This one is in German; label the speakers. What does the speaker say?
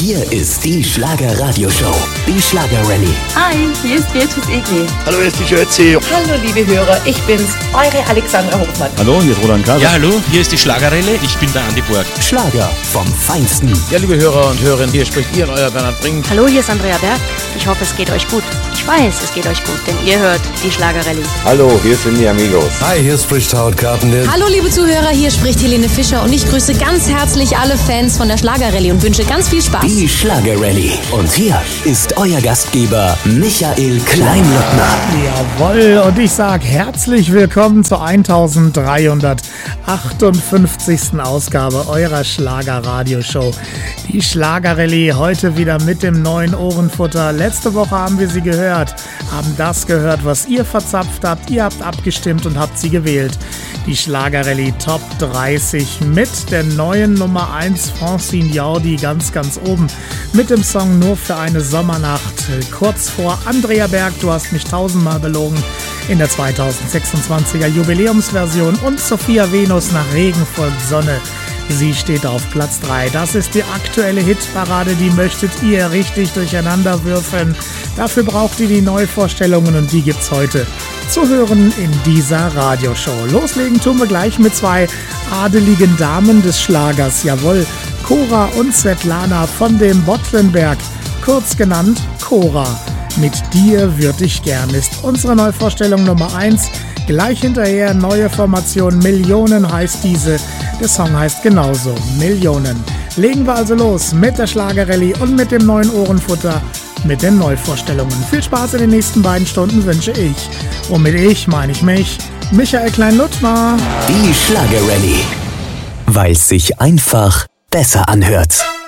Speaker 1: Hier ist die Schlager-Radio-Show, die Schlager-Rallye.
Speaker 2: Hi, hier ist Beatrice Egli.
Speaker 3: Hallo, hier ist die Jötzi.
Speaker 4: Hallo liebe Hörer, ich bin's, eure Alexandra Hofmann.
Speaker 5: Hallo, hier ist Roland Kaiser.
Speaker 6: Ja, hallo, hier ist die Schlagerrallye, ich bin der Andi Borg.
Speaker 1: Schlager vom Feinsten.
Speaker 3: Ja, liebe Hörer und Hörerinnen, hier spricht Ihr euer Bernhard Brink.
Speaker 7: Hallo, hier ist Andrea Berg. Ich hoffe, es geht euch gut. Ich weiß, es geht euch gut, denn ihr hört die Schlagerrallye.
Speaker 8: Hallo, hier sind die Amigos.
Speaker 9: Hi, hier spricht Howard Carpenter.
Speaker 10: Hallo liebe Zuhörer, hier spricht Helene Fischer und ich grüße ganz herzlich alle Fans von der Schlagerrallye und wünsche ganz viel Spaß.
Speaker 1: Die Schlager-Rallye. Und hier ist euer Gastgeber Michael Kleinlöckner.
Speaker 11: Jawohl, und ich sage herzlich willkommen zur 1358. Ausgabe eurer Schlager-Radio-Show. Die Schlager-Rallye heute wieder mit dem neuen Ohrenfutter. Letzte Woche haben wir sie gehört, haben das gehört, was ihr verzapft habt. Ihr habt abgestimmt und habt sie gewählt. Die Schlager-Rallye Top 30 mit der neuen Nummer 1 Francine Jordi ganz oben mit dem Song Nur für eine Sommernacht. Kurz vor Andrea Berg, Du hast mich tausendmal belogen in der 2026er Jubiläumsversion und Sophia Venus nach Regen folgt Sonne. Sie steht auf Platz 3. Das ist die aktuelle Hitparade, die möchtet ihr richtig durcheinander würfeln. Dafür braucht ihr die Neuvorstellungen und die gibt's heute zu hören in dieser Radioshow. Loslegen tun wir gleich mit zwei adeligen Damen des Schlagers. Jawohl, Cora und Svetlana von dem Bottlenberg, kurz genannt Cora. Mit dir würd ich gern ist unsere Neuvorstellung Nummer 1. Gleich hinterher neue Formation Millionen heißt diese. Der Song heißt genauso Millionen. Legen wir also los mit der Schlager-Rallye und mit dem neuen Ohrenfutter, mit den Neuvorstellungen. Viel Spaß in den nächsten beiden Stunden wünsche ich. Und mit ich meine ich mich, Michael Klein-Luttmar.
Speaker 1: Die Schlager-Rallye. Weil es sich einfach besser anhört.